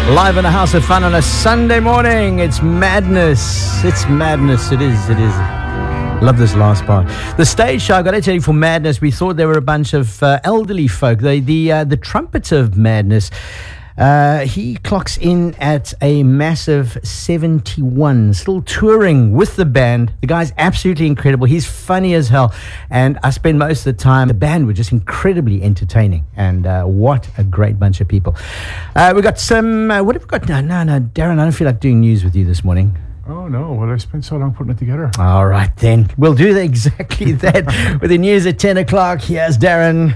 Live in a house of fun on a Sunday morning. It's madness. It's madness. It is. Love this last part. The stage show, I got to tell you, for Madness, we thought there were a bunch of elderly folk. The trumpeter of Madness, he clocks in at a massive 71, still touring with the band. The guy's absolutely incredible. He's funny as hell. And I spend most of the time, the band were just incredibly entertaining. And what a great bunch of people. We got some, what have we got? No, Darren, I don't feel like doing news with you this morning. Oh, no. Well, I spent so long putting it together. All right, then. We'll do exactly that with the news at 10 o'clock. Here's Darren.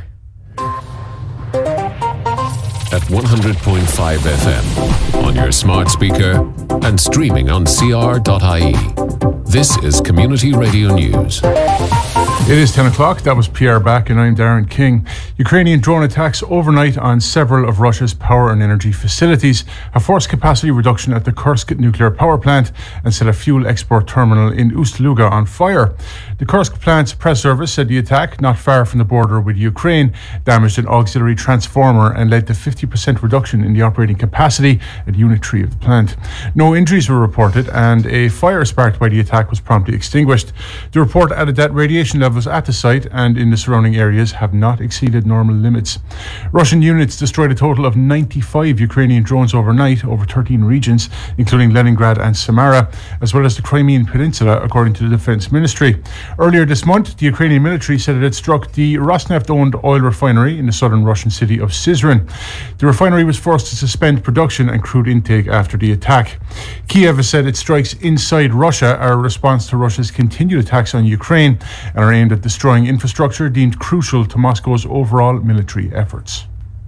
At 100.5 FM, on your smart speaker, and streaming on cr.ie. This is Community Radio News. It is 10 o'clock. That was PR Back, and I'm Darren King. Ukrainian drone attacks overnight on several of Russia's power and energy facilities have forced capacity reduction at the Kursk nuclear power plant and set a fuel export terminal in Ust-Luga on fire. The Kursk plant's press service said the attack, not far from the border with Ukraine, damaged an auxiliary transformer and led to 50% reduction in the operating capacity at Unit 3 of the plant. No injuries were reported, and a fire sparked by the attack was promptly extinguished. The report added that radiation levels at the site and in the surrounding areas have not exceeded normal limits. Russian units destroyed a total of 95 Ukrainian drones overnight over 13 regions, including Leningrad and Samara, as well as the Crimean Peninsula, according to the Defense Ministry. Earlier this month, the Ukrainian military said it had struck the Rosneft-owned oil refinery in the southern Russian city of Syzran. The refinery was forced to suspend production and crude intake after the attack. Kiev has said its strikes inside Russia are a response to Russia's continued attacks on Ukraine and are aimed at destroying infrastructure deemed crucial to Moscow's overall military efforts.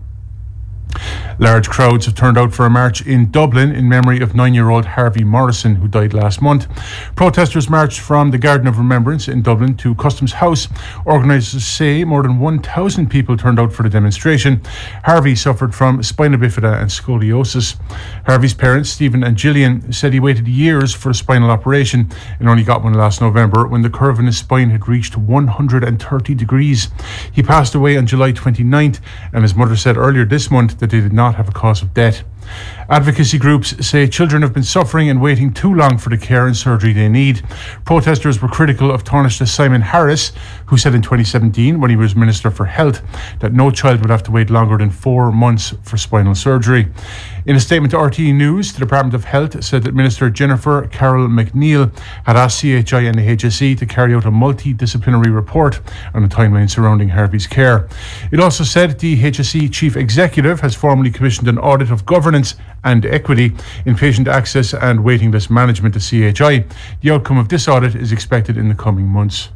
Large crowds have turned out for a march in Dublin in memory of 9-year-old Harvey Morrison, who died last month. Protesters marched from the Garden of Remembrance in Dublin to Customs House. Organisers say more than 1,000 people turned out for the demonstration. Harvey suffered from spina bifida and scoliosis. Harvey's parents, Stephen and Gillian, said he waited years for a spinal operation and only got one last November when the curve in his spine had reached 130 degrees. He passed away on July 29th, and his mother said earlier this month that they did not have a cause of death. Advocacy groups say children have been suffering and waiting too long for the care and surgery they need. Protesters were critical of Taoiseach Simon Harris, who said in 2017, when he was Minister for Health, that no child would have to wait longer than 4 months for spinal surgery. In a statement to RTE News, the Department of Health said that Minister Jennifer Carroll McNeil had asked CHI and the HSE to carry out a multidisciplinary report on the timeline surrounding Harvey's care. It also said the HSE Chief Executive has formally commissioned an audit of governance and equity in patient access and waiting list management to CHI. The outcome of this audit is expected in the coming months.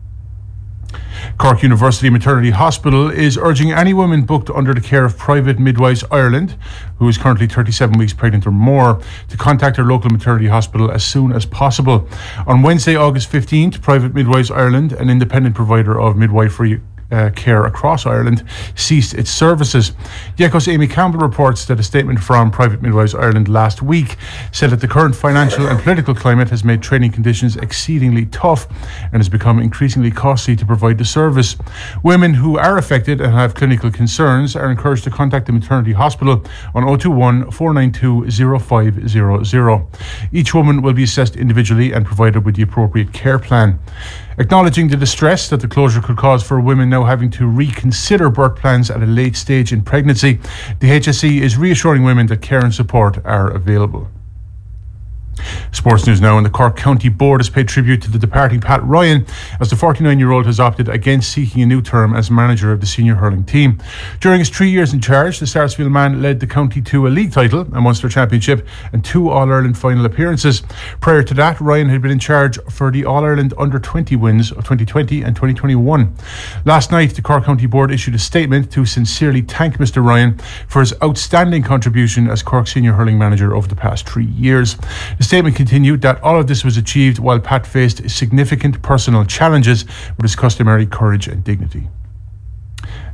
Cork University Maternity Hospital is urging any woman booked under the care of Private Midwives Ireland, who is currently 37 weeks pregnant or more, to contact her local maternity hospital as soon as possible. On Wednesday, August 15th, Private Midwives Ireland, an independent provider of midwifery care across Ireland, ceased its services. The Echo's Amy Campbell reports that a statement from Private Midwives Ireland last week said that the current financial and political climate has made training conditions exceedingly tough and has become increasingly costly to provide the service. Women who are affected and have clinical concerns are encouraged to contact the maternity hospital on 021 492 0500. Each woman will be assessed individually and provided with the appropriate care plan. Acknowledging the distress that the closure could cause for women now having to reconsider birth plans at a late stage in pregnancy, the HSE is reassuring women that care and support are available. Sports news now, and the Cork County Board has paid tribute to the departing Pat Ryan as the 49-year-old has opted against seeking a new term as manager of the senior hurling team. During his 3 years in charge, the Sarsfield man led the county to a league title, a Munster Championship and 2 All-Ireland final appearances. Prior to that, Ryan had been in charge for the All-Ireland Under-20 wins of 2020 and 2021. Last night, the Cork County Board issued a statement to sincerely thank Mr Ryan for his outstanding contribution as Cork senior hurling manager over the past 3 years. The statement continued that all of this was achieved while Pat faced significant personal challenges with his customary courage and dignity.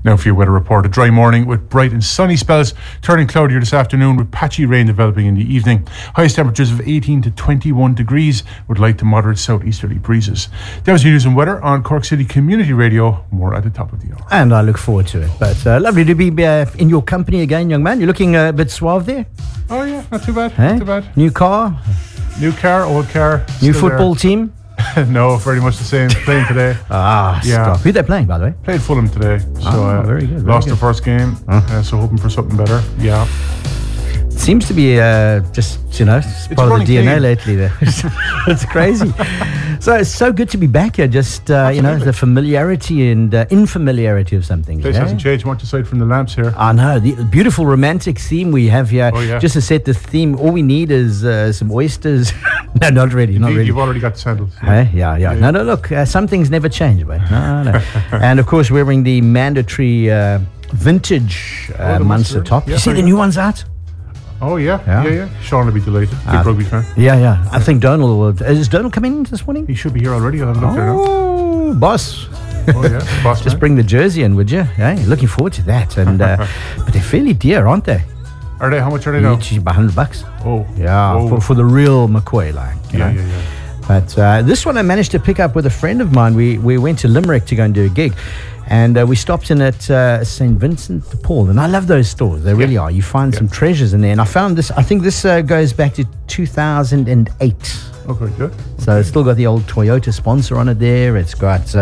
Now for your weather report, a dry morning with bright and sunny spells, turning cloudier this afternoon with patchy rain developing in the evening. Highest temperatures of 18 to 21 degrees with light to moderate southeasterly breezes. That was your news and weather on Cork City Community Radio. More at the top of the hour. And I look forward to it. But lovely to be in your company again, young man. You're looking a bit suave there. Oh yeah, not too bad. Hey? Not too bad. New car? New car, old car. New football team? No, very much the same. Playing today. Yeah. Stop. Who they playing, by the way? Played Fulham today. So very good. Lost the first game. So hoping for something better. Yeah. Seems to be just, it's part of the DNA lately there. It's crazy. So it's so good to be back here. Just, the familiarity and infamiliarity of something. Place hasn't changed much aside from the lamps here. I know. The beautiful romantic theme we have here. Oh, yeah. Just to set the theme, all we need is some oysters. No, not really. Not really. You've already got the sandals. Hey? Yeah. No, look. Some things never change, mate. No. And, of course, wearing the mandatory vintage Munster top. Yeah, you see the new ones out? Oh, yeah. Sean will be delighted. Big rugby fan. Yeah. I think Donald is Donald coming in this morning? He should be here already. I'll have a look there now. Oh, boss. Oh, yeah. Boss Just bring the jersey in, would you? Hey, looking forward to that. And but they're fairly dear, aren't they? Are they? How much are they now? Each about $100. Oh. Yeah, Whoa. for the real McCoy, like. Yeah. But this one I managed to pick up with a friend of mine. We went to Limerick to go and do a gig. And we stopped in at St. Vincent de Paul. And I love those stores. They really are. You find some treasures in there. And I found this. I think this goes back to 2008. Oh, very good. So it's still got the old Toyota sponsor on it there. It's got...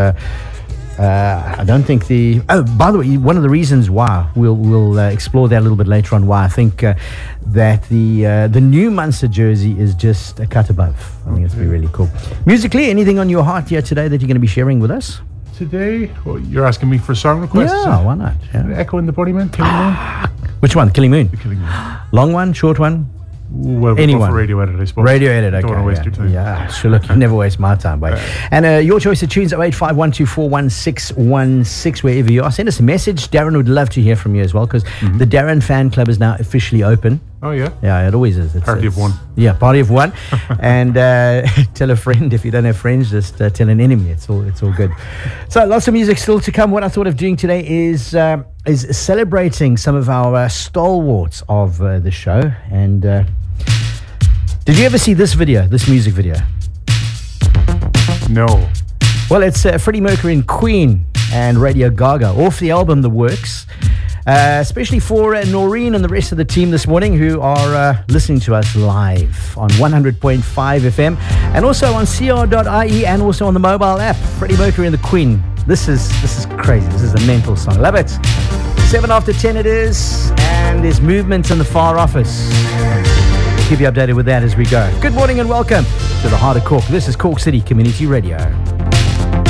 I don't think the... Oh, by the way, one of the reasons why, we'll explore that a little bit later on, why I think that the new Munster jersey is just a cut above. I think it's be really cool. Musically, anything on your heart here today that you're going to be sharing with us? Today, you're asking me for a song request? Yeah, why not? Yeah. Echo and the Bunnymen, Killing Moon? Which one? Killing Moon? The Killing Moon. Long one? Short one? Well, anyone. For radio edit, I suppose. Radio edit, okay. Don't want to waste your time. Yeah, sure. Look, you never waste my time, boy. And your choice of tunes at 0851241616, wherever you are. Send us a message. Darren would love to hear from you as well, because the Darren fan club is now officially open. Oh, yeah? Yeah, it always is. Party of one. Yeah, party of one. And tell a friend. If you don't have friends, just tell an enemy. It's all good. So lots of music still to come. What I thought of doing today is celebrating some of our stalwarts of the show. And did you ever see this music video? No. Well, it's Freddie Mercury and Queen and Radio Gaga off the album The Works. Especially for Noreen and the rest of the team this morning who are listening to us live on 100.5 FM and also on cr.ie and also on the mobile app. Freddie Mercury and the Queen. This is crazy. This is a mental song. Love it. 7 after 10 it is, and there's movement in the far office. We'll keep you updated with that as we go. Good morning and welcome to the Heart of Cork. This is Cork City Community Radio.